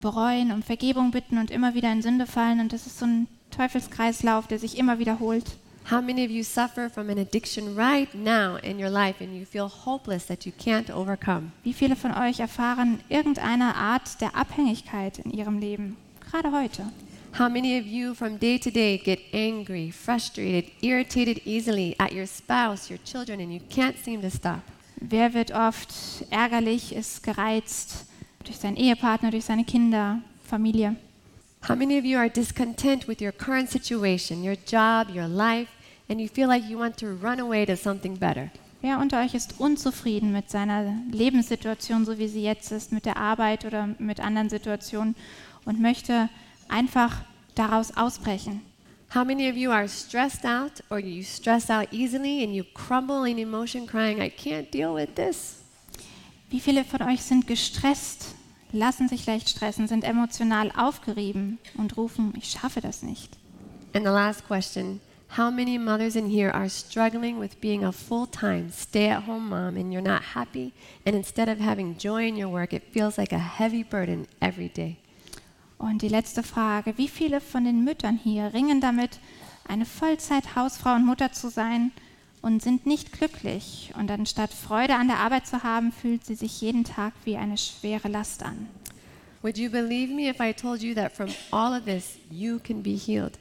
bereuen, um Vergebung bitten und immer wieder in Sünde fallen. Und das ist so ein Teufelskreislauf, der sich immer wiederholt. How many of you suffer from an addiction right now in your life and you feel hopeless that you can't overcome? Wie viele von euch erfahren irgendeine Art der Abhängigkeit in ihrem Leben, gerade heute? How many of you from day to day get angry, frustrated, irritated easily at your spouse, your children, and you can't seem to stop? Wer wird oft ärgerlich, ist gereizt durch seinen Ehepartner, durch seine Kinder, Familie? How many of you are discontent with your current situation, your job, your life, and you feel like you want to run away to something better? Wer unter euch ist unzufrieden mit seiner Lebenssituation, so wie sie jetzt ist, mit der Arbeit oder mit anderen Situationen und möchte einfach daraus ausbrechen? How many of you are stressed out or you stress out easily and you crumble in emotion crying, I can't deal with this? Wie viele von euch sind gestresst, lassen sich leicht stressen, sind emotional aufgerieben und rufen, ich schaffe das nicht? And the last question, how many mothers in here are struggling with being a full-time, stay-at-home mom and you're not happy, and instead of having joy in your work, it feels like a heavy burden every day? Und die letzte Frage, wie viele von den Müttern hier ringen damit, eine Vollzeit-Hausfrau und Mutter zu sein und sind nicht glücklich? Und anstatt Freude an der Arbeit zu haben, fühlt sie sich jeden Tag wie eine schwere Last an. Would you believe me if I told you that from all of this, you can be healed?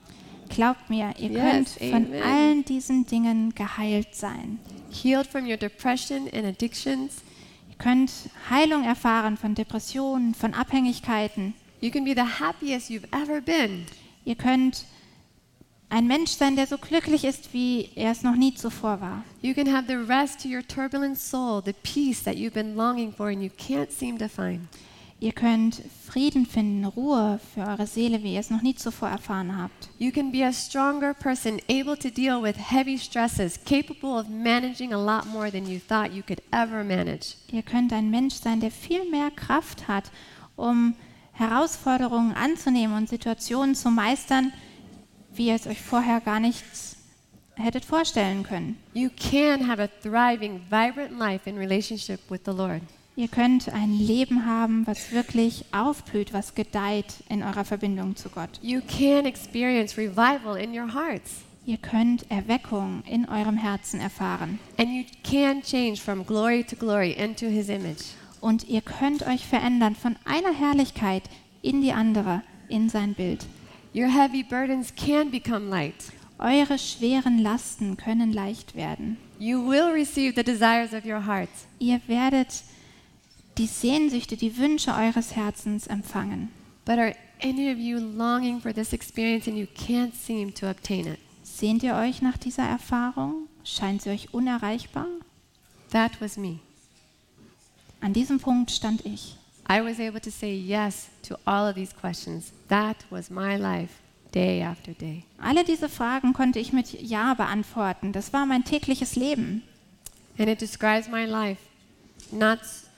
Glaubt mir, ihr Yes, könnt von amen. allen diesen Dingen geheilt sein. Healed from your depression and addictions. Ihr könnt Heilung erfahren von Depressionen, von Abhängigkeiten. You can be the happiest you've ever been. Ihr könnt ein Mensch sein, der so glücklich ist, wie er es noch nie zuvor war. You can have the rest to your turbulent soul, the peace that you've been longing for and you can't seem to find. Ihr könnt Frieden finden, Ruhe für eure Seele, wie ihr es noch nie zuvor erfahren habt. You can be a stronger person, able to deal with heavy stresses, capable of managing a lot more than you thought you could ever manage. Ihr könnt ein Mensch sein, der viel mehr Kraft hat, um Herausforderungen anzunehmen und Situationen zu meistern, wie ihr es euch vorher gar nicht hättet vorstellen können. You can have a thriving, vibrant life in relationship with the Lord. Ihr könnt ein Leben haben, was wirklich aufblüht, was gedeiht in eurer Verbindung zu Gott. You can experience revival in your hearts. Ihr könnt Erweckung in eurem Herzen erfahren. And you can change from glory to glory into His image. Und ihr könnt euch verändern von einer Herrlichkeit in die andere, in sein Bild. Your heavy burdens can become light. Eure schweren Lasten können leicht werden. You will receive the desires of your heart. Ihr werdet die Sehnsüchte, die Wünsche eures Herzens empfangen. But are any of you longing for this experience and you can't seem to obtain it? Sehnt ihr euch nach dieser Erfahrung? Scheint sie euch unerreichbar? That was me. An diesem Punkt stand ich. I was able to say yes to all of these questions. That was my life, day after day. Alle diese Fragen konnte ich mit Ja beantworten. Das war mein tägliches Leben. And it describes my life, not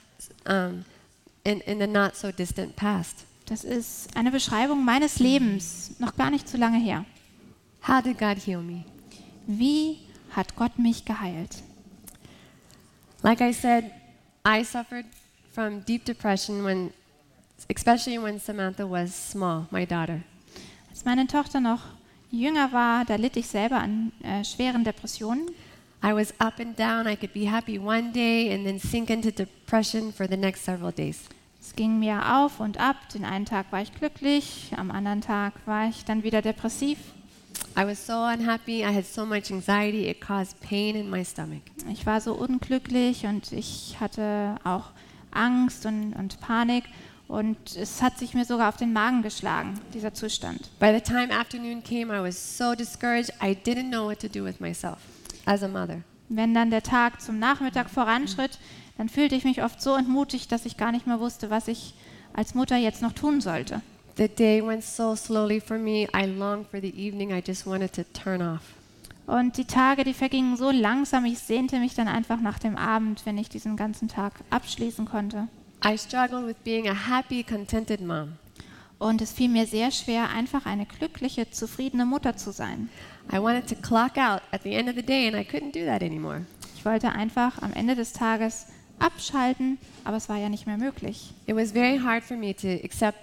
in the not so distant past. Das ist eine Beschreibung meines Lebens, noch gar nicht so lange her. How did God heal me? Wie hat Gott mich geheilt? Like I said, I suffered from deep depression especially when Samantha was small, my daughter. Als meine Tochter noch jünger war, da litt ich selber an schweren Depressionen. I was up and down. I could be happy one day and then sink into depression for the next several days. Es ging mir auf und ab. Den einen Tag war ich glücklich, am anderen Tag war ich dann wieder depressiv. I was so unhappy. I had so much anxiety. It caused pain in my stomach. Ich war so unglücklich und ich hatte auch Angst und Panik. Und es hat sich mir sogar auf den Magen geschlagen, dieser Zustand. By the time afternoon came, I was so discouraged. I didn't know what to do with myself as a mother. Wenn dann der Tag zum Nachmittag voranschritt, dann fühlte ich mich oft so entmutigt, dass ich gar nicht mehr wusste, was ich als Mutter jetzt noch tun sollte. The day went so slowly for me. I longed for the evening. I just wanted to turn off. Und die Tage, die vergingen so langsam, ich sehnte mich dann einfach nach dem Abend, wenn ich diesen ganzen Tag abschließen konnte. I struggled with being a happy, contented mom. Und es fiel mir sehr schwer, einfach eine glückliche, zufriedene Mutter zu sein. I wanted to clock out at the end of the day and I couldn't do that anymore. Ich wollte einfach am Ende des Tages abschalten, aber es war ja nicht mehr möglich. It was very hard for me to accept